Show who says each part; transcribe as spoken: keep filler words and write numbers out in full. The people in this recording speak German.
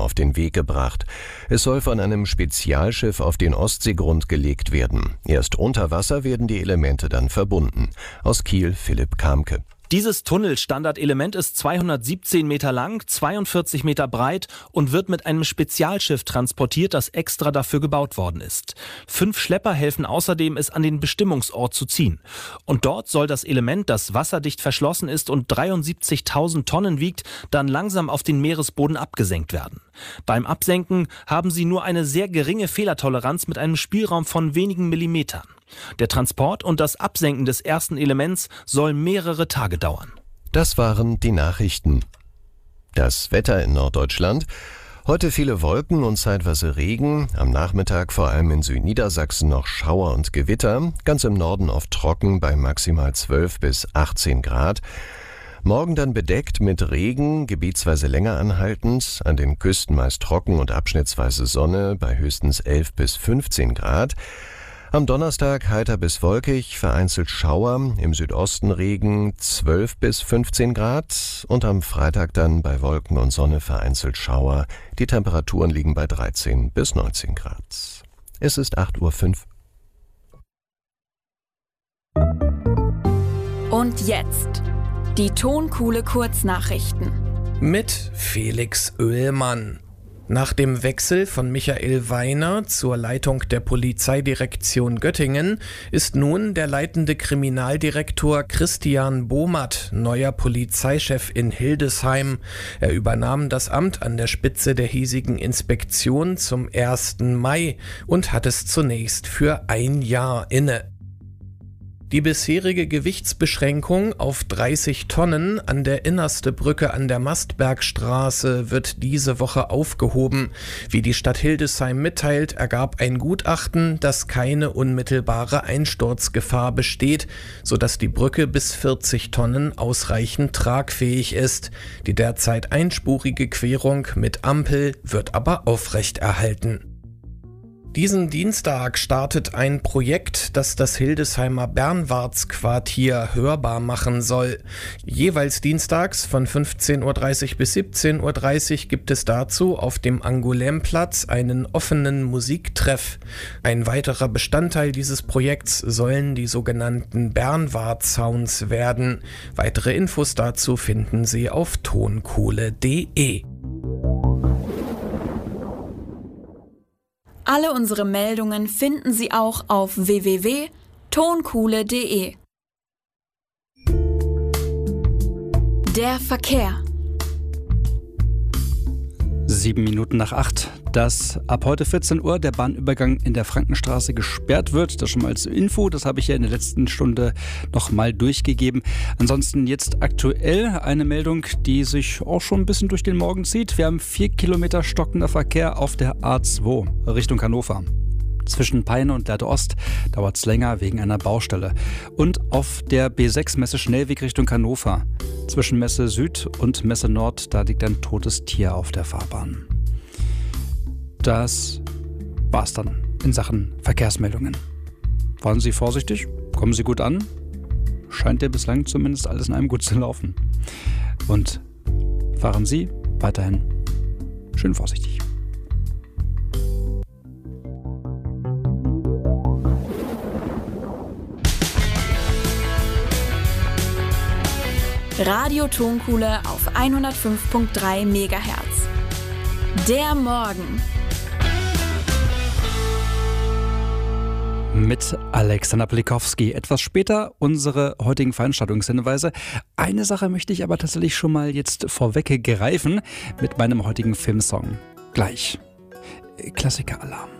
Speaker 1: auf den Weg gebracht. Es soll von einem Spezialschiff auf den Ostseegrund gelegt werden. Erst unter Wasser werden die Elemente dann verbunden. Aus Kiel Philipp Kamke.
Speaker 2: Dieses Tunnelstandardelement ist zweihundertsiebzehn Meter lang, zweiundvierzig Meter breit und wird mit einem Spezialschiff transportiert, das extra dafür gebaut worden ist. Fünf Schlepper helfen außerdem, es an den Bestimmungsort zu ziehen. Und dort soll das Element, das wasserdicht verschlossen ist und dreiundsiebzigtausend Tonnen wiegt, dann langsam auf den Meeresboden abgesenkt werden. Beim Absenken haben sie nur eine sehr geringe Fehlertoleranz mit einem Spielraum von wenigen Millimetern. Der Transport und das Absenken des ersten Elements soll mehrere Tage dauern.
Speaker 1: Das waren die Nachrichten. Das Wetter in Norddeutschland. Heute viele Wolken und zeitweise Regen. Am Nachmittag vor allem in Südniedersachsen noch Schauer und Gewitter. Ganz im Norden oft trocken bei maximal zwölf bis achtzehn Grad. Morgen dann bedeckt mit Regen, gebietsweise länger anhaltend. An den Küsten meist trocken und abschnittsweise Sonne bei höchstens elf bis fünfzehn Grad. Am Donnerstag heiter bis wolkig, vereinzelt Schauer, im Südosten Regen zwölf bis fünfzehn Grad und am Freitag dann bei Wolken und Sonne vereinzelt Schauer. Die Temperaturen liegen bei dreizehn bis neunzehn Grad. Es ist acht Uhr fünf.
Speaker 3: Und jetzt die Tonkuhle Kurznachrichten
Speaker 4: mit Felix Oehlmann. Nach dem Wechsel von Michael Weiner zur Leitung der Polizeidirektion Göttingen ist nun der leitende Kriminaldirektor Christian Bohmert neuer Polizeichef in Hildesheim. Er übernahm das Amt an der Spitze der hiesigen Inspektion zum ersten Mai und hat es zunächst für ein Jahr inne. Die bisherige Gewichtsbeschränkung auf dreißig Tonnen an der Innerste Brücke an der Mastbergstraße wird diese Woche aufgehoben. Wie die Stadt Hildesheim mitteilt, ergab ein Gutachten, dass keine unmittelbare Einsturzgefahr besteht, sodass die Brücke bis vierzig Tonnen ausreichend tragfähig ist. Die derzeit einspurige Querung mit Ampel wird aber aufrechterhalten. Diesen Dienstag startet ein Projekt, das das Hildesheimer Bernwartsquartier hörbar machen soll. Jeweils dienstags von fünfzehn Uhr dreißig bis siebzehn Uhr dreißig gibt es dazu auf dem Angoulême-Platz einen offenen Musiktreff. Ein weiterer Bestandteil dieses Projekts sollen die sogenannten Bernward-Sounds werden. Weitere Infos dazu finden Sie auf tonkuhle punkt de.
Speaker 3: Alle unsere Meldungen finden Sie auch auf w w w punkt tonkuhle punkt de. Der Verkehr.
Speaker 5: Sieben Minuten nach acht, dass ab heute vierzehn Uhr der Bahnübergang in der Frankenstraße gesperrt wird. Das schon mal als Info, das habe ich ja in der letzten Stunde noch mal durchgegeben. Ansonsten jetzt aktuell eine Meldung, die sich auch schon ein bisschen durch den Morgen zieht. Wir haben vier Kilometer stockender Verkehr auf der A zwei Richtung Hannover. Zwischen Peine und Lehrte Ost dauert es länger wegen einer Baustelle. Und auf der B sechs Messe Schnellweg Richtung Hannover. Zwischen Messe Süd und Messe Nord, da liegt ein totes Tier auf der Fahrbahn. Das war's dann in Sachen Verkehrsmeldungen. Fahren Sie vorsichtig, kommen Sie gut an. Scheint ja bislang zumindest alles in einem gut zu laufen. Und fahren Sie weiterhin schön vorsichtig.
Speaker 3: Radio Tonkuhle auf hundertfünf Komma drei Megahertz. Der Morgen.
Speaker 5: Mit Alexander Plikowski. Etwas später unsere heutigen Veranstaltungshinweise. Eine Sache möchte ich aber tatsächlich schon mal jetzt vorweg greifen mit meinem heutigen Filmsong. Gleich. Klassikeralarm.